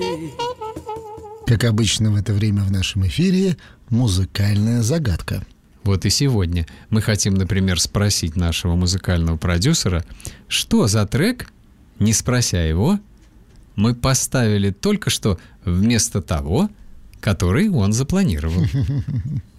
Как обычно в это время в нашем эфире музыкальная загадка. Вот и сегодня мы хотим, например, спросить нашего музыкального продюсера, что за трек, не спрося его, мы поставили только что вместо того, который он запланировал.